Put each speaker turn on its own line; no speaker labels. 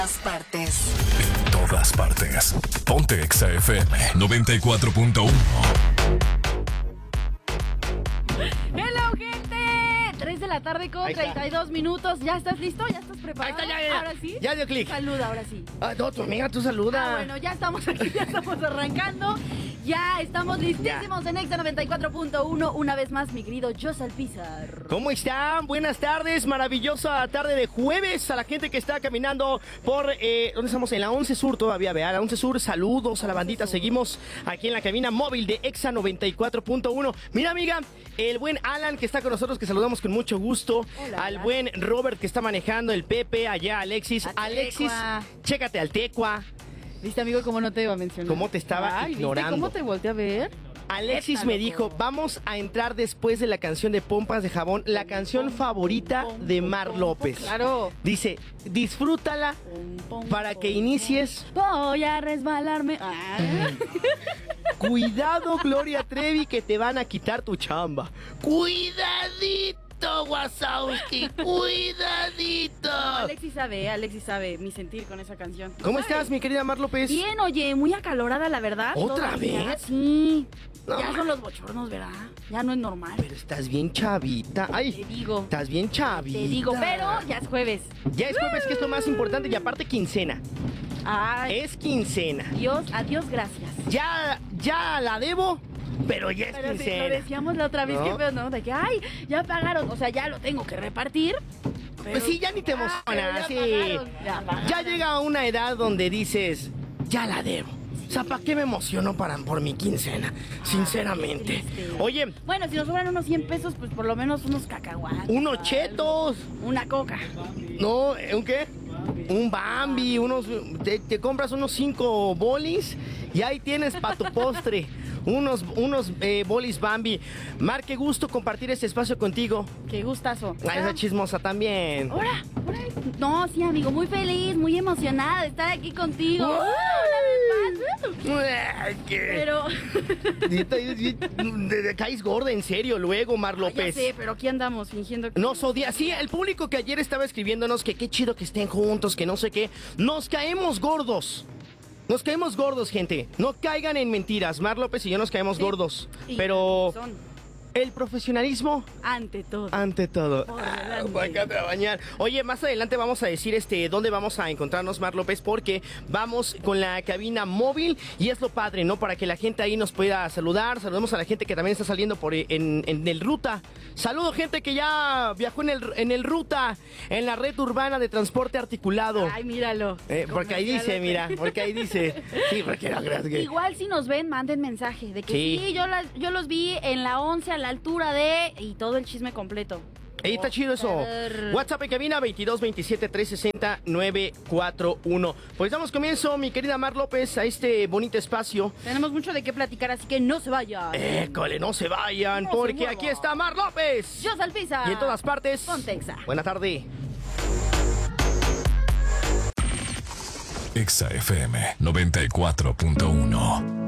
Partes.
En todas partes. Ponte Exa FM 94.1.
Hello, gente. 3 de la tarde con 32 minutos. ¿Ya estás listo? ¿Ya estás preparado?
Ahí está, ya.
Ahora sí.
Ya dio clic.
Saluda, ahora sí.
No, tu amiga, tú saluda.
Bueno, ya estamos aquí, ya estamos arrancando. Ya estamos listísimos en Exa 94.1. Una vez más, mi querido Josal Pizar.
¿Cómo están? Buenas tardes, maravillosa tarde de jueves a la gente que está caminando por, ¿dónde estamos? En la 11 Sur todavía, vea, la 11 Sur, saludos a la bandita, seguimos aquí en la cabina móvil de Exa 94.1. Mira, amiga, el buen Alan que está con nosotros, que saludamos con mucho gusto.
Hola,
al
hola.
buen Robert que está manejando, el Pepe, allá Alexis.
A
Alexis,
Tecua.
chécate al Tecua.
¿Viste, amigo, cómo no te iba a mencionar?
¿Cómo te estaba ignorando?
¿Viste cómo te volteé a ver?
Alexis
Neta,
me
loco.
dijo, vamos a entrar después de la canción de Pompas de Jabón, la canción favorita de Mar López.
Claro.
Dice, disfrútala para que inicies.
Voy a resbalarme.
Cuidado, Gloria Trevi, que te van a quitar tu chamba. Cuidadito, Wazowski, cuidadito.
Alexis sabe mi sentir con esa canción.
¿Cómo
¿Sabes?
estás, mi querida Mar López?
Bien, oye, muy acalorada, la verdad.
¿Otra
Todavía,
vez?
Sí.
No,
Ya son los bochornos, ¿verdad? Ya no es normal.
Pero estás bien chavita. Ay,
Te digo.
estás bien chavita.
Te digo, pero ya es jueves.
Ya es jueves, que es lo más importante, y aparte quincena.
Ay,
Es quincena.
adiós, gracias.
Ya la debo, pero ya es
Pero sí, lo
quincena.
decíamos la otra vez,
¿No?
que feo, ¿no? De que, ay, ya pagaron, o sea, ya lo tengo que repartir. Pero-
Pues sí, ya ni te
pero
emociona,
ya
sí.
pagaron, ya pagaron.
Ya llega una edad donde dices, ya la debo. O sea, ¿para qué me emociono por mi quincena? Sinceramente.
triste.
Oye,
Bueno, si nos sobran unos 100 pesos, pues por lo menos unos cacahuates.
unos
algo.
chetos.
Una coca.
No, ¿un qué? Un Bambi, te compras unos 5 bolis y ahí tienes para tu postre. Unos bolis Bambi. Mar, qué gusto compartir este espacio contigo.
Qué gustazo.
A esa chismosa también.
Hola. No, sí, amigo, muy feliz, muy emocionada de estar aquí contigo. Una vez más. Pero.
Te caes gorda, en serio, luego, Mar
Ya
López.
sé, pero aquí andamos fingiendo que.
Nos odia. Sí, el público que ayer estaba escribiéndonos que qué chido que estén juntos, que no sé qué. Nos caemos gordos. Nos caemos gordos, gente. No caigan en mentiras. Mar López y yo nos caemos
Sí.
gordos.
Sí,
Pero
son
el profesionalismo
ante todo.
ante todo.
Por delante.
Sácate a bañar. Oye, más adelante vamos a decir dónde vamos a encontrarnos, Mar López, porque vamos con la cabina móvil y es lo padre, ¿no? Para que la gente ahí nos pueda saludar. Saludamos a la gente que también está saliendo en el Ruta. Saludo gente que ya viajó en el Ruta, en la red urbana de transporte articulado.
Ay, míralo.
Porque ahí dice, mira, porque ahí dice. Sí, porque no creas que...
Igual si nos ven, manden mensaje de que
Sí.
sí, yo los vi en la 11 a la altura de... Y todo el chisme completo.
Ahí está chido eso.
Joder.
WhatsApp en cabina 22 27 360 941. Pues damos comienzo, mi querida Mar López, a este bonito espacio.
Tenemos mucho de qué platicar, así que no se vayan.
École, no se vayan,
No se
porque
muevan.
aquí está Mar López.
Yo Salpisa.
Y en todas partes.
Ponte Exa.
Buena tarde.
Exa FM 94.1.